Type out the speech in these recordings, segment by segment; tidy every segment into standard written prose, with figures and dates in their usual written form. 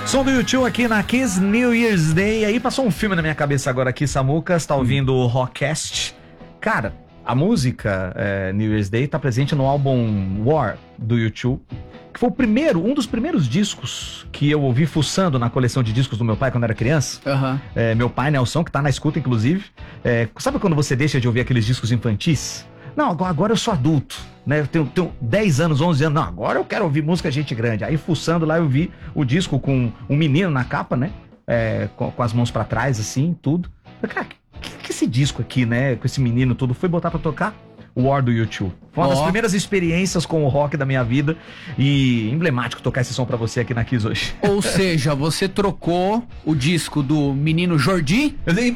Som do YouTube aqui na Kiss New Year's Day. Aí passou um filme na minha cabeça agora aqui, Samucas. Tá ouvindo o Rockcast. Cara, a música New Year's Day tá presente no álbum War do YouTube, que foi um dos primeiros discos que eu ouvi fuçando na coleção de discos do meu pai quando era criança. Meu pai, Nelson, que tá na escuta, inclusive. Sabe quando você deixa de ouvir aqueles discos infantis? Não, agora eu sou adulto, né? Eu tenho 10 anos, 11 anos. Não, agora eu quero ouvir música gente grande. Aí, fuçando lá, eu vi o disco com um menino na capa, né? Com as mãos pra trás, assim, tudo. Falei, cara, que esse disco aqui, né? Com esse menino tudo, foi botar pra tocar? War do YouTube. Foi uma das primeiras experiências com o rock da minha vida. E emblemático tocar esse som pra você aqui na Kiss hoje. Ou seja, você trocou o disco do menino Jordi?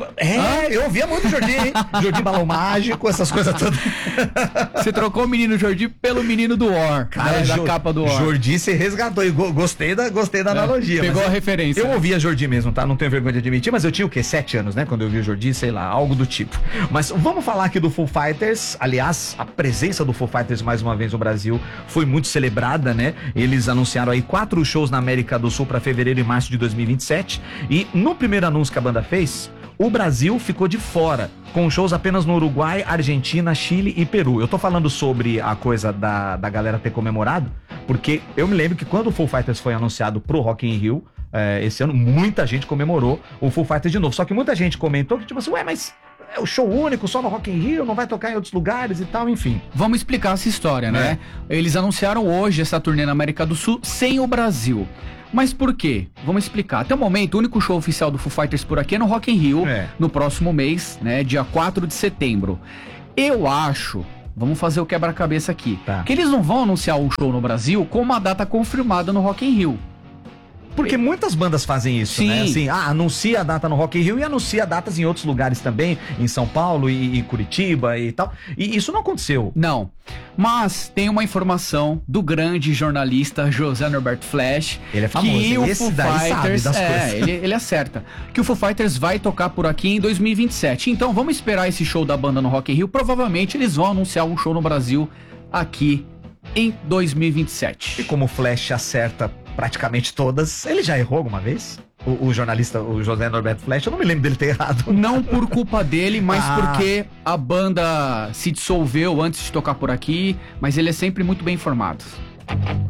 Eu ouvia muito Jordi, hein? Jordi Balão Mágico, essas coisas todas. Você trocou o menino Jordi pelo menino do War, cara, da capa do War. Jordi se resgatou. E gostei da analogia. Pegou a referência. Eu ouvia Jordi mesmo, tá? Não tenho vergonha de admitir, mas eu tinha o quê? 7 anos, né? Quando eu vi o Jordi, sei lá, algo do tipo. Mas vamos falar aqui do Foo Fighters. Aliás, a presença do Foo Fighters mais uma vez no Brasil foi muito celebrada, né? Eles anunciaram aí 4 shows na América do Sul para fevereiro e março de 2027. E no primeiro anúncio que a banda fez, o Brasil ficou de fora, com shows apenas no Uruguai, Argentina, Chile e Peru. Eu tô falando sobre a coisa da galera ter comemorado, porque eu me lembro que quando o Foo Fighters foi anunciado pro Rock in Rio, esse ano, muita gente comemorou o Foo Fighters de novo. Só que muita gente comentou que tipo assim, mas é o show único, só no Rock in Rio, não vai tocar em outros lugares e tal, enfim. Vamos explicar essa história, né? Eles anunciaram hoje essa turnê na América do Sul sem o Brasil. Mas por quê? Vamos explicar. Até o momento, o único show oficial do Foo Fighters por aqui é no Rock in Rio, no próximo mês, né? Dia 4 de setembro. Eu acho... Vamos fazer o quebra-cabeça aqui. Que eles não vão anunciar um show no Brasil com uma data confirmada no Rock in Rio. Porque muitas bandas fazem isso, né? Assim, anuncia a data no Rock in Rio e anuncia datas em outros lugares também, em São Paulo e Curitiba e tal. E isso não aconteceu. Não. Mas tem uma informação do grande jornalista José Norberto Flash. Ele é famoso, que o esse Foo daí Fighters, sabe das coisas. Ele acerta. Que o Foo Fighters vai tocar por aqui em 2027. Então vamos esperar esse show da banda no Rock in Rio. Provavelmente eles vão anunciar um show no Brasil aqui em 2027. E como o Flash acerta praticamente todas, ele já errou alguma vez? O jornalista, o José Norberto Flash, eu não me lembro dele ter errado. Não por culpa dele, mas porque a banda se dissolveu antes de tocar por aqui, mas ele é sempre muito bem informado.